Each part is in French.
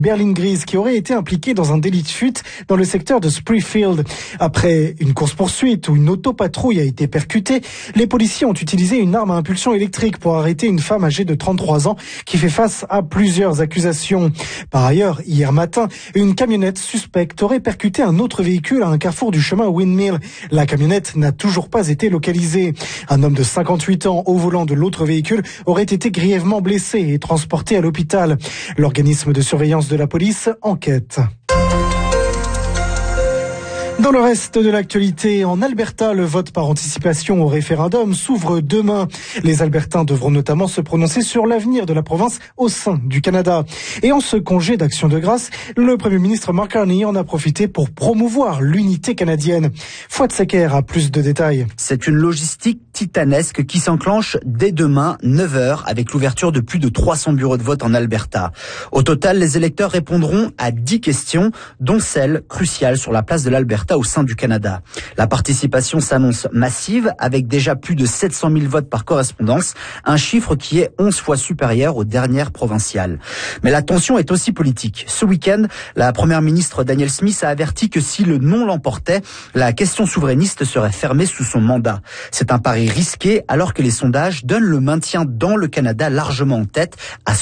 berline grise qui aurait été impliqué dans un délit de fuite dans le secteur de Springfield. Après une course-poursuite où une autopatrouille a été percutée, les policiers ont utilisé une arme à impulsion électrique pour arrêter une femme âgée de 33 ans qui fait face à plusieurs accusations. Par ailleurs, hier matin, une camionnette suspecte aurait percuté un autre véhicule à un carrefour du chemin Windmill. La camionnette n'a toujours pas été localisée. Un homme de 58 ans au volant de l'autre véhicule aurait été grièvement blessé et transporté à l'hôpital. L'organisme de surveillance de la police enquête. Dans le reste de l'actualité, en Alberta, le vote par anticipation au référendum s'ouvre demain. Les Albertains devront notamment se prononcer sur l'avenir de la province au sein du Canada. Et en ce congé d'action de grâce, le Premier ministre Mark Carney en a profité pour promouvoir l'unité canadienne. Fouad Secker a plus de détails. C'est une logistique titanesque qui s'enclenche dès demain, 9h, avec l'ouverture de plus de 300 bureaux de vote en Alberta. Au total, les électeurs répondront à 10 questions, dont celle cruciale sur la place de l'Alberta au sein du Canada. La participation s'annonce massive avec déjà plus de 700 000 votes par correspondance, un chiffre qui est 11 fois supérieur aux dernières provinciales. Mais la tension est aussi politique. Ce week-end, la première ministre Danielle Smith a averti que si le non l'emportait, la question souverainiste serait fermée sous son mandat. C'est un pari risqué alors que les sondages donnent le maintien dans le Canada largement en tête à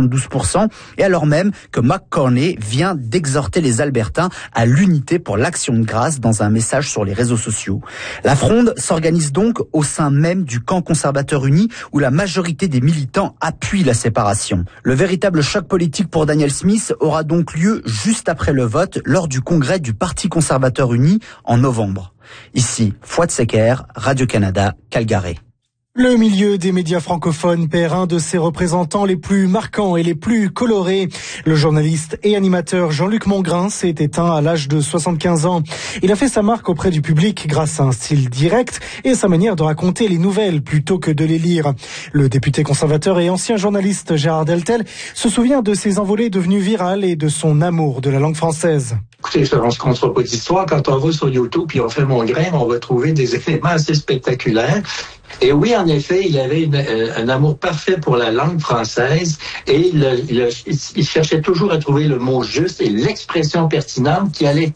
72% et alors même que Mark Carney vient d'exhorter les Albertains à l'unité pour l'action de grâce dans un message sur les réseaux sociaux. La fronde s'organise donc au sein même du camp conservateur uni où la majorité des militants appuient la séparation. Le véritable choc politique pour Danielle Smith aura donc lieu juste après le vote lors du congrès du Parti conservateur uni en novembre. Ici, Fouad Secker, Radio-Canada, Calgary. Le milieu des médias francophones perd un de ses représentants les plus marquants et les plus colorés. Le journaliste et animateur Jean-Luc Mongrain s'est éteint à l'âge de 75 ans. Il a fait sa marque auprès du public grâce à un style direct et sa manière de raconter les nouvelles plutôt que de les lire. Le député conservateur et ancien journaliste Gérard Deltel se souvient de ses envolées devenues virales et de son amour de la langue française. Écoutez, on se comptera pas d'histoire. Quand on va sur YouTube puis on fait Mongrain, on va trouver des éléments assez spectaculaires. Et oui, en effet, il avait un amour parfait pour la langue française et il cherchait toujours à trouver le mot juste et l'expression pertinente qui allait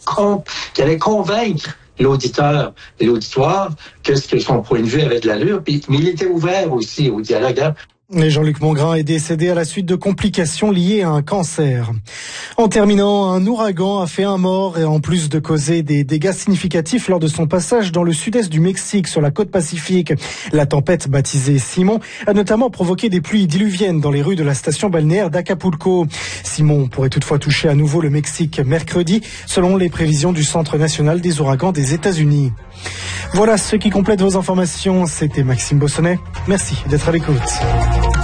convaincre l'auditeur et l'auditoire que son point de vue avait de l'allure. Mais il était ouvert aussi au dialogue. Et Jean-Luc Mongrain est décédé à la suite de complications liées à un cancer. En terminant, un ouragan a fait un mort et en plus de causer des dégâts significatifs lors de son passage dans le sud-est du Mexique sur la côte pacifique. La tempête baptisée Simon a notamment provoqué des pluies diluviennes dans les rues de la station balnéaire d'Acapulco. Simon pourrait toutefois toucher à nouveau le Mexique mercredi, selon les prévisions du Centre national des ouragans des États-Unis. Voilà ce qui complète vos informations. C'était Maxime Bossonnet. Merci d'être à l'écoute.